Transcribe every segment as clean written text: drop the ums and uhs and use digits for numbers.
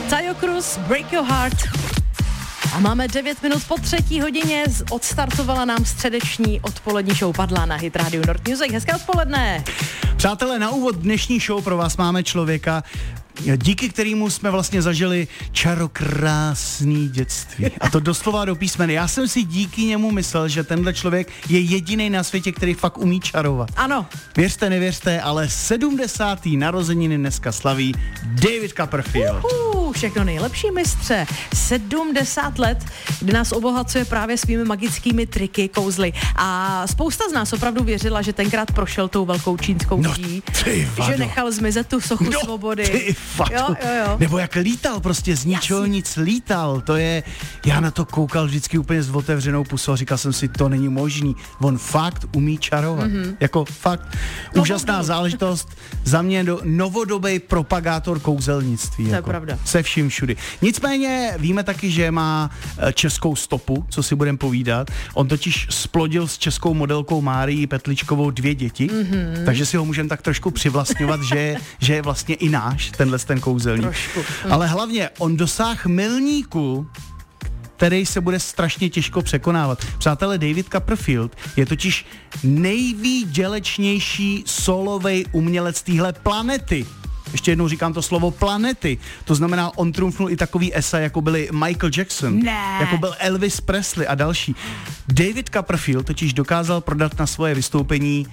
Taio Cruz, Break Your Heart. A máme 9 minut po 3:00, odstartovala nám středeční odpolední show Padla na Hit Radio Nord Music. Hezké odpoledne. Přátelé, na úvod dnešní show pro vás máme člověka, díky kterému jsme vlastně zažili čarokrásný dětství. A to doslova do písmene. Já jsem si díky němu myslel, že tenhle člověk je jediný na světě, který fakt umí čarovat. Ano. Věřte, nevěřte, ale 70. narozeniny dneska slaví David Copperfield. Všechno nejlepší, mistře. 70 let, kdy nás obohacuje právě svými magickými triky, kouzly. A spousta z nás opravdu věřila, že tenkrát prošel tou velkou čínskou zdí, že nechal zmizet tu sochu svobody. Jo. Nebo jak lítal, prostě z ničeho nic lítal. To je, já na to koukal vždycky úplně s otevřenou pusou a říkal jsem si, to není možný. On fakt umí čarovat. Jako fakt úžasná záležitost. Za mě novodobý propagátor kouzelnictví. To je jako, pravda. se vším všudy. Nicméně víme taky, že má českou stopu, co si budeme povídat. On totiž splodil s českou modelkou Márií Petličkovou 2 děti, takže si ho můžeme tak trošku přivlastňovat, že je vlastně i náš, ten kouzelník. Trošku. Ale hlavně on dosáhl milníku, který se bude strašně těžko překonávat. Přátelé, David Copperfield je totiž nejvýdělečnější solovej umělec téhle planety. Ještě jednou říkám to slovo planety. To znamená, on trumfnul i takový esa, jako byli Michael Jackson, jako byl Elvis Presley a další. David Copperfield totiž dokázal prodat na svoje vystoupení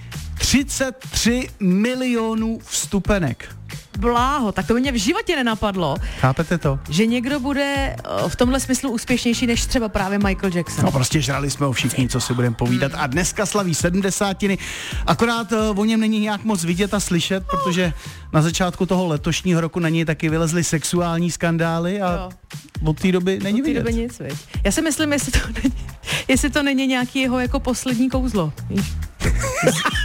33 milionů vstupenek. Bláho, tak to mě v životě nenapadlo. Chápete to? Že někdo bude v tomhle smyslu úspěšnější než třeba právě Michael Jackson. No prostě žrali jsme ho všichni, co si budeme povídat. A dneska slaví 70. Akorát o něm není nějak moc vidět a slyšet, protože na začátku toho letošního roku na něj taky vylezly sexuální skandály a od té doby není vidět. Od té doby nic, viď? Já si myslím, jestli to není nějaký jeho jako poslední kouzlo.